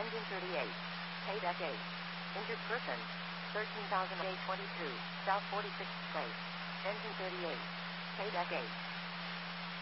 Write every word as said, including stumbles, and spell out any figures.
Engine thirty-eight. K deck eight. Injured person. thirteen thousand A twenty-two. South forty-sixth Place. Engine thirty-eight. K deck eight.